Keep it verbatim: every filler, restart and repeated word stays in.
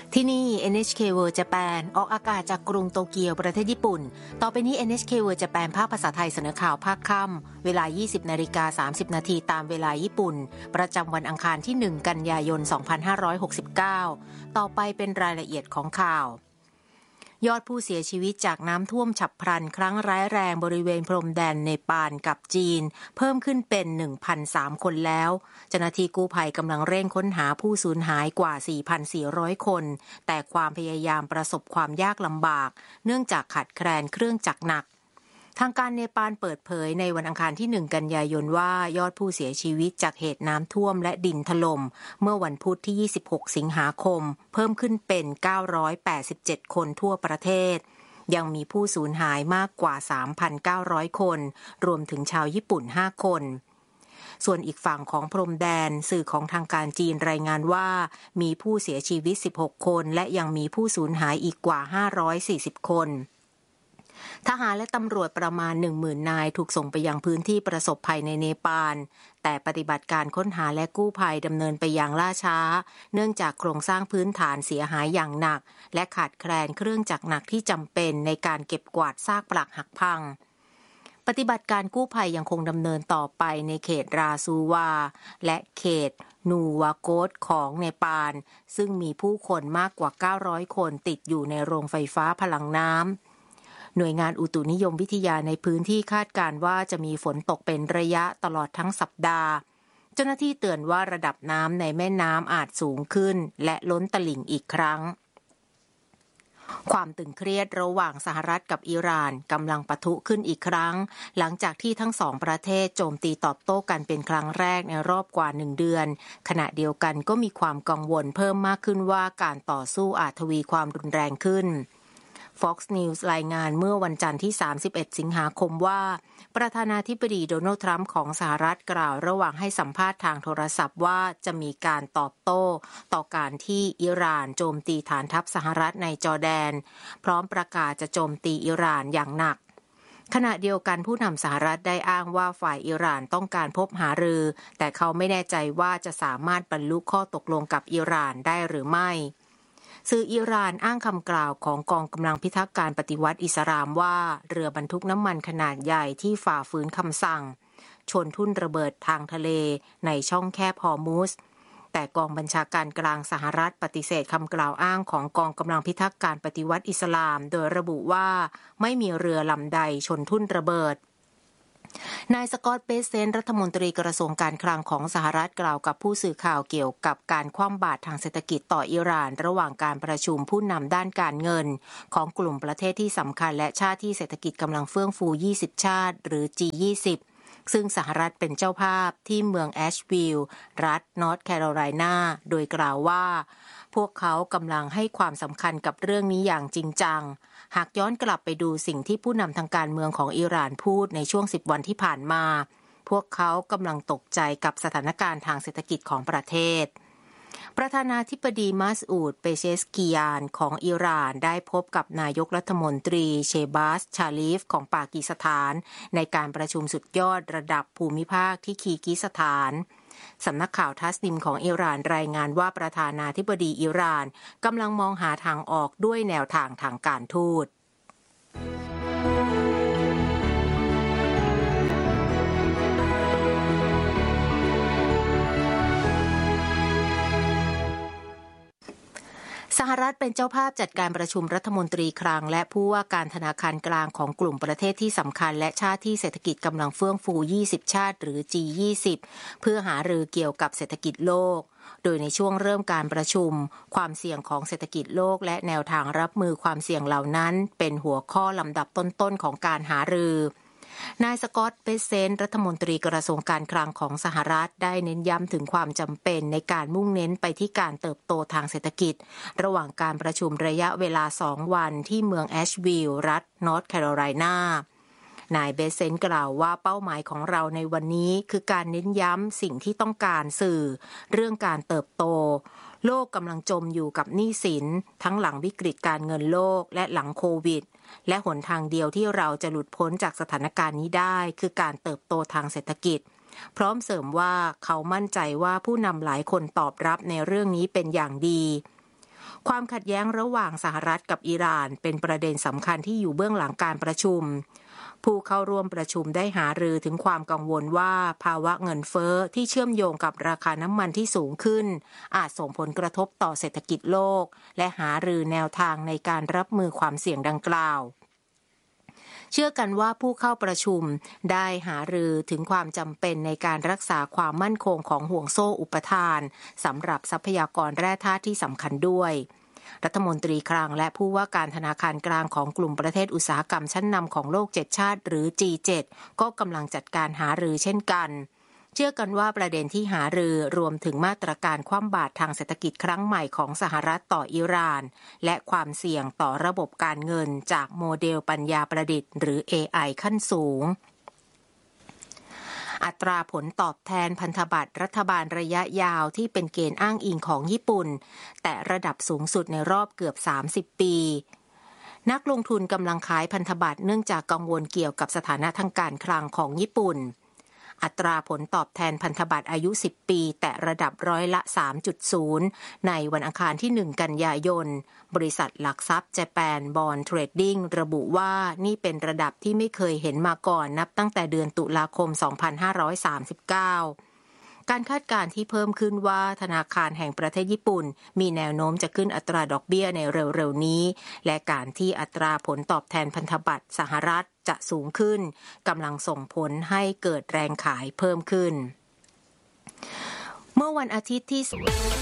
ที่นี่ เอ็น เอช เค World Japan ออกอากาศจากกรุงโตเกียวประเทศญี่ปุ่นต่อไปนี้ เอ็น เอช เค World Japan ภาคภาษาไทยเสนอข่าวภาคค่ำเวลา ยี่สิบนาฬิกาสามสิบนาทีตามเวลาญี่ปุ่นประจำวันอังคารที่หนึ่งกันยายนสองพันห้าร้อยหกสิบเก้าต่อไปเป็นรายละเอียดของข่าวยอดผู้เสียชีวิตจากน้ำท่วมฉับพลันครั้งร้ายแรงบริเวณพรมแดนเนปาลกับจีนเพิ่มขึ้นเป็น หนึ่งพันสาม คนแล้วเจ้าหน้าที่กู้ภัยกำลังเร่งค้นหาผู้สูญหายกว่า สี่พันสี่ร้อย คนแต่ความพยายามประสบความยากลำบากเนื่องจากขาดแคลนเครื่องจักรหนักทางการเนปาลเปิดเผยในวันอังคารที่หนึ่งกันยายนว่ายอดผู้เสียชีวิตจากเหตุน้ำท่วมและดินถล่มเมื่อวันพุธที่ยี่สิบหกสิงหาคมเพิ่มขึ้นเป็นเก้าร้อยแปดสิบเจ็ดคนทั่วประเทศยังมีผู้สูญหายมากกว่า สามพันเก้าร้อย คนรวมถึงชาวญี่ปุ่นห้าคนส่วนอีกฝั่งของพรมแดนสื่อของทางการจีนรายงานว่ามีผู้เสียชีวิตสิบหกคนและยังมีผู้สูญหายอีกกว่าห้าร้อยสี่สิบคนทหารและตำรวจประมาณ หนึ่งหมื่น นายถูกส่งไปยังพื้นที่ประสบภัยในเนปาลแต่ปฏิบัติการค้นหาและกู้ภัยดำเนินไปอย่างล่าช้าเนื่องจากโครงสร้างพื้นฐานเสียหายอย่างหนักและขาดแคลนเครื่องจักรหนักที่จำเป็นในการเก็บกวาดซากปรักหักพังปฏิบัติการกู้ภัยยังคงดำเนินต่อไปในเขตราซูวาและเขตนูวาโกตของเนปาลซึ่งมีผู้คนมากกว่าเก้าร้อยคนติดอยู่ในโรงไฟฟ้าพลังน้ำหน่วยงานอุตุนิยมวิทยาในพื้นที่คาดการณ์ว่าจะมีฝนตกเป็นระยะตลอดทั้งสัปดาห์เจ้าหน้าที่เตือนว่าระดับน้ำในแม่น้ำอาจสูงขึ้นและล้นตลิ่งอีกครั้งความตึงเครียดระหว่างสหรัฐกับอิหร่านกำลังปะทุขึ้นอีกครั้งหลังจากที่ทั้งสองประเทศโจมตีตอบโต้กันเป็นครั้งแรกในรอบกว่าหนึ่งเดือนขณะเดียวกันก็มีความกังวลเพิ่มมากขึ้นว่าการต่อสู้อาจทวีความรุนแรงขึ้นFox News รายงานเมื่อวันจันทร์ที่สามสิบเอ็ดสิงหาคมว่าประธานาธิบดีโดนัลด์ทรัมป์ของสหรัฐกล่าวระหว่างให้สัมภาษณ์ทางโทรศัพท์ว่าจะมีการตอบโต้ต่อการที่อิหร่านโจมตีฐานทัพสหรัฐในจอร์แดนพร้อมประกาศจะโจมตีอิหร่านอย่างหนักขณะเดียวกันผู้นำสหรัฐได้อ้างว่าฝ่ายอิหร่านต้องการพบหารือแต่เขาไม่แน่ใจว่าจะสามารถบรรลุข้อตกลงกับอิหร่านได้หรือไม่สื่ออิหร่านอ้างคำกล่าวของกองกำลังพิทักษ์การปฏิวัติอิสลามว่าเรือบรรทุกน้ำมันขนาดใหญ่ที่ฝ่าฝืนคำสั่งชนทุ่นระเบิดทางทะเลในช่องแคบฮอร์มุซแต่กองบัญชาการกลางสหรัฐปฏิเสธคำกล่าวอ้างของกองกำลังพิทักษ์การปฏิวัติอิสลามโดยระบุว่าไม่มีเรือลำใดชนทุ่นระเบิดนายสกอตต์ เบเซนต์รัฐมนตรีกระทรวงการคลังของสหรัฐกล่าวกับผู้สื่อข่าวเกี่ยวกับการคว่ำบาตรทางเศรษฐกิจต่ออิหร่านระหว่างการประชุมผู้นำด้านการเงินของกลุ่มประเทศที่สำคัญและชาติที่เศรษฐกิจกำลังเฟื่องฟูยี่สิบชาติหรือ จี ยี่สิบ ซึ่งสหรัฐเป็นเจ้าภาพที่เมืองแอชวิลล์รัฐนอร์ทแคโรไลนาโดยกล่าวว่าพวกเขากำลังให้ความสำคัญกับเรื่องนี้อย่างจริงจังหากย้อนกลับไปดูสิ่งที่ผู้นำทางการเมืองของอิหร่านพูดในช่วงสิบวันที่ผ่านมาพวกเขากำลังตกใจกับสถานการณ์ทางเศรษฐกิจของประเทศประธานาธิบดีมัสอูด เปเชสกิยานของอิหร่านได้พบกับนายกรัฐมนตรีเชบาส ชาลีฟของปากีสถานในการประชุมสุดยอดระดับภูมิภาคที่คีร์กิสถานสำนักข่าวทัสนิมของอิหร่านรายงานว่าประธานาธิบดีอิหร่านกำลังมองหาทางออกด้วยแนวทางทางการทูตสหรัฐเป็นเจ้าภาพจัดการประชุมรัฐมนตรีคลังและผู้ว่าการธนาคารกลางของกลุ่มประเทศที่สำคัญและชาติที่เศรษฐกิจกำลังเฟื่องฟูยี่สิบชาติหรือ จี ยี่สิบ เพื่อหารือเกี่ยวกับเศรษฐกิจโลกโดยในช่วงเริ่มการประชุมความเสี่ยงของเศรษฐกิจโลกและแนวทางรับมือความเสี่ยงเหล่านั้นเป็นหัวข้อลำดับต้นๆของการหารือนายสกอตต์ เบเซนต์รัฐมนตรีกระทรวงการคลังของสหรัฐได้เน้นย้ำถึงความจำเป็นในการมุ่งเน้นไปที่การเติบโตทางเศรษฐกิจระหว่างการประชุมระยะเวลาสองวันที่เมืองแอชวิลล์รัฐนอร์ทแคโรไลนานายเบเซนต์กล่าวว่าเป้าหมายของเราในวันนี้คือการเน้นย้ำสิ่งที่ต้องการสื่อเรื่องการเติบโตโลกกำลังจมอยู่กับหนี้สินทั้งหลังวิกฤตการเงินโลกและหลังโควิดและหนทางเดียวที่เราจะหลุดพ้นจากสถานการณ์นี้ได้คือการเติบโตทางเศรษฐกิจพร้อมเสริมว่าเขามั่นใจว่าผู้นำหลายคนตอบรับในเรื่องนี้เป็นอย่างดีความขัดแย้งระหว่างสหรัฐกับอิหร่านเป็นประเด็นสำคัญที่อยู่เบื้องหลังการประชุมผู้เข้าร่วมประชุมได้หารือถึงความกังวลว่าภาวะเงินเฟ้อที่เชื่อมโยงกับราคาน้ำมันที่สูงขึ้นอาจส่งผลกระทบต่อเศรษฐกิจโลกและหารือแนวทางในการรับมือความเสี่ยงดังกล่าวเชื่อกันว่าผู้เข้าประชุมได้หารือถึงความจำเป็นในการรักษาความมั่นคงของห่วงโซ่อุปทานสำหรับทรัพยากรแร่ธาตุที่สำคัญด้วยรัฐมนตรีคลังและผู้ว่าการธนาคารกลางของกลุ่มประเทศอุตสาหกรรมชั้นนำของโลกเจ็ดชาติหรือ จี เจ็ด ก็กำลังจัดการหารือเช่นกันเชื่อกันว่าประเด็นที่หารือรวมถึงมาตรการคว่ำบาตรทางเศรษฐกิจครั้งใหม่ของสหรัฐต่ออิหร่านและความเสี่ยงต่อระบบการเงินจากโมเดลปัญญาประดิษฐ์หรือ เอ ไอ ขั้นสูงอัตราผลตอบแทนพันธบัตรรัฐบาลระยะยาวที่เป็นเกณฑ์อ้างอิงของญี่ปุ่นแต่ระดับสูงสุดในรอบเกือบสามสิบปีนักลงทุนกำลังขายพันธบัตรเนื่องจากกังวลเกี่ยวกับสถานะทางการคลังของญี่ปุ่นอัตราผลตอบแทนพันธบัตรอายุสิบปีแต่ระดับร้อยละ สามจุดศูนย์ ในวันอังคารที่หนึ่งกันยายนบริษัทหลักทรัพย์ Japan Bond Trading ระบุว่านี่เป็นระดับที่ไม่เคยเห็นมาก่อนนับตั้งแต่เดือนตุลาคมสองพันห้าร้อยสามสิบเก้าการคาดการณ์ที่เพิ่มขึ้นว่าธนาคารแห่งประเทศญี่ปุ่นมีแนวโน้มจะขึ้นอัตราดอกเบี้ยในเร็วๆนี้และการที่อัตราผลตอบแทนพันธบัตรสหรัฐจะสูงขึ้นกำลังส่งผลให้เกิดแรงขายเพิ่มขึ้นเมื่อวันอาทิตย์ที่